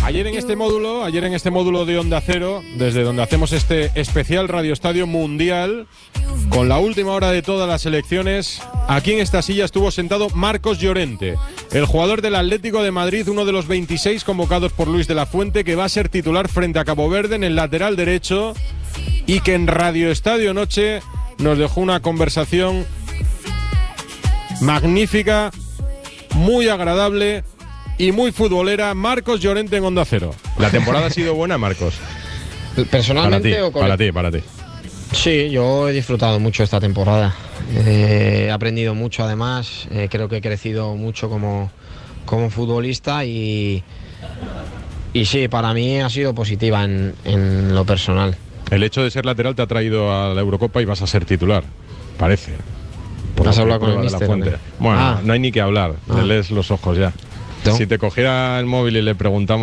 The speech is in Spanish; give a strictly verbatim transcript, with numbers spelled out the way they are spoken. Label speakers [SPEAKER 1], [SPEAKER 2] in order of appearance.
[SPEAKER 1] Ayer en este módulo, ayer en este módulo de Onda Cero, desde donde hacemos este especial Radio Estadio Mundial, con la última hora de todas las elecciones, aquí en esta silla estuvo sentado Marcos Llorente, el jugador del Atlético de Madrid, uno de los veintiséis convocados por Luis de la Fuente, que va a ser titular frente a Cabo Verde en el lateral derecho, y que en Radio Estadio Noche nos dejó una conversación magnífica, muy agradable y muy futbolera. Marcos Llorente en Onda Cero. ¿La temporada ha sido buena, Marcos?
[SPEAKER 2] ¿Personalmente
[SPEAKER 1] para ti,
[SPEAKER 2] o con
[SPEAKER 1] para ti, para ti.
[SPEAKER 2] Sí, yo he disfrutado mucho esta temporada. Eh, he aprendido mucho, además. Eh, creo que he crecido mucho como, como futbolista y, y sí, para mí ha sido positiva en, en lo personal.
[SPEAKER 1] El hecho de ser lateral te ha traído a la Eurocopa y vas a ser titular, parece.
[SPEAKER 2] Por ¿Has hablado con el míster?
[SPEAKER 1] Bueno,
[SPEAKER 2] ah.
[SPEAKER 1] no hay ni que hablar, ah. le lees los ojos ya. ¿No? Si te cogiera el móvil y le preguntamos